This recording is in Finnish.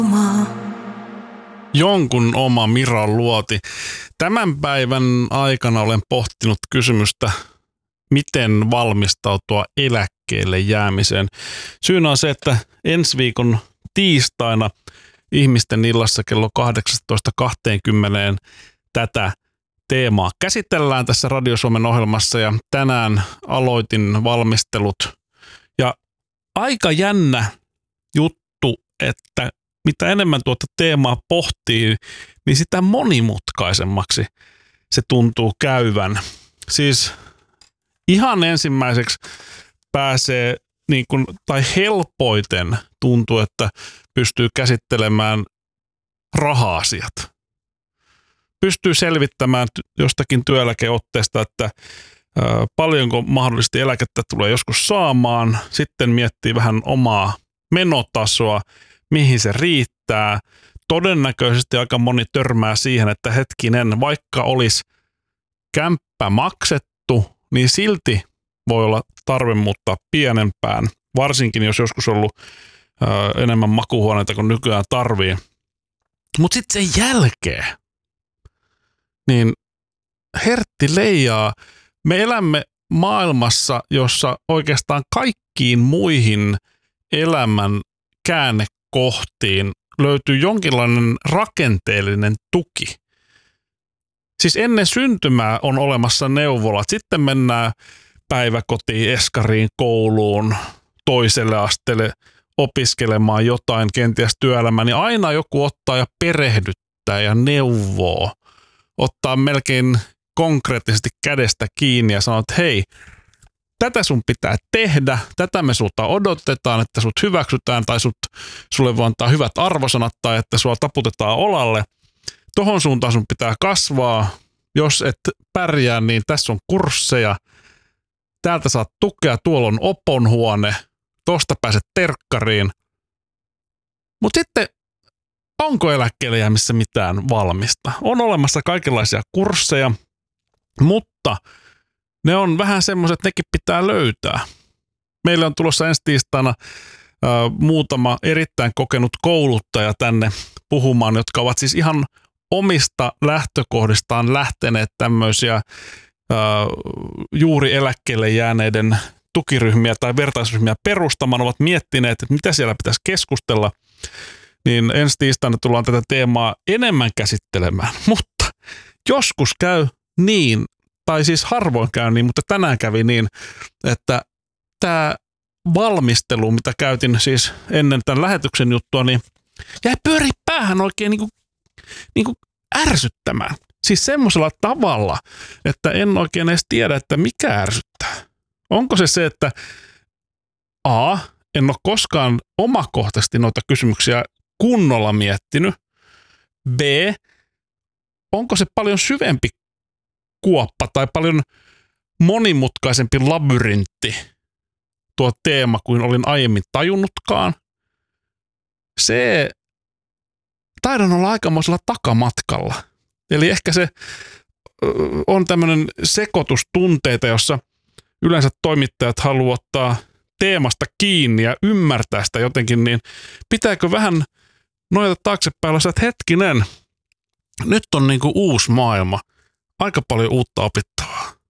Jonkun oma Mira Luoti. Tämän päivän aikana olen pohtinut kysymystä, miten valmistautua eläkkeelle jäämiseen. Syynä on se, että ensi viikon tiistaina ihmisten illassa kello 18.20 tätä teemaa käsitellään tässä Radio Suomen ohjelmassa ja tänään aloitin valmistelut. Ja aika jännä juttu, että mitä enemmän tuota teemaa pohtii, niin sitä monimutkaisemmaksi se tuntuu käyvän. Siis ihan ensimmäiseksi pääsee niin kuin, tai helpoiten tuntuu, että pystyy käsittelemään raha-asiat. Pystyy selvittämään jostakin työeläkeotteesta, että paljonko mahdollisesti eläkettä tulee joskus saamaan. Sitten miettii vähän omaa menotasoa, mihin se riittää. Todennäköisesti aika moni törmää siihen, että hetkinen, vaikka olisi kämppä maksettu, niin silti voi olla tarve muuttaa pienempään. Varsinkin, jos joskus on ollut enemmän makuuhuoneita kuin nykyään tarvii. Mutta sitten sen jälkeen, niin hertti leijaa. Me elämme maailmassa, jossa oikeastaan kaikkiin muihin elämän käännekohtiin löytyy jonkinlainen rakenteellinen tuki. Siis ennen syntymää on olemassa neuvolat, sitten mennään päiväkotiin, eskariin, kouluun, toiselle asteelle opiskelemaan jotain, kenties työelämään, niin aina joku ottaa ja perehdyttää ja neuvoo. Ottaa melkein konkreettisesti kädestä kiinni ja sanoo, että hei, tätä sun pitää tehdä, tätä me sulta odotetaan, että sut hyväksytään tai sulle voi antaa hyvät arvosanat tai että sua taputetaan olalle. Tohon suuntaan sun pitää kasvaa. Jos et pärjää, niin tässä on kursseja. Täältä saat tukea, tuolla on oponhuone, tosta pääset terkkariin. Mutta sitten onko eläkkeelle jäämissä mitään valmista? On olemassa kaikenlaisia kursseja, mutta ne on vähän semmoiset, että nekin pitää löytää. Meillä on tulossa ensi tiistaina muutama erittäin kokenut kouluttaja tänne puhumaan, jotka ovat siis ihan omista lähtökohdistaan lähteneet tämmöisiä juuri eläkkeelle jääneiden tukiryhmiä tai vertaisryhmiä perustamaan, ovat miettineet, että mitä siellä pitäisi keskustella. Niin ensi tiistaina tullaan tätä teemaa enemmän käsittelemään, mutta joskus käy niin, tai siis harvoin käy niin, mutta tänään kävi niin, että tämä valmistelu, mitä käytin siis ennen tämän lähetyksen juttua, niin jäi pyöri päähän oikein niin kuin ärsyttämään. Siis semmoisella tavalla, että en oikein edes tiedä, että mikä ärsyttää. Onko se, että A, en ole koskaan omakohtaisesti noita kysymyksiä kunnolla miettinyt. B, onko se paljon syvempi kuoppa tai paljon monimutkaisempi labyrintti tuo teema kuin olin aiemmin tajunnutkaan. Se taidan olla aikamoisella takamatkalla. Eli ehkä se on tämmöinen sekoitus tunteita, jossa yleensä toimittajat haluaa ottaa teemasta kiinni ja ymmärtää sitä jotenkin, niin pitääkö vähän nojata taaksepäin, että hetkinen, nyt on niinku uusi maailma. Aika paljon uutta opittavaa.